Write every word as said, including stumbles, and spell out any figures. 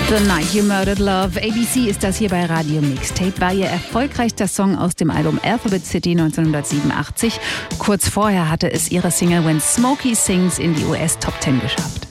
The Night You Murdered Love. A B C ist das hier bei Radio Mixtape. War ihr erfolgreichster Song aus dem Album Alphabet City neunzehnhundertsiebenundachtzig. Kurz vorher hatte es ihre Single When Smokey Sings in die U S Top Ten geschafft.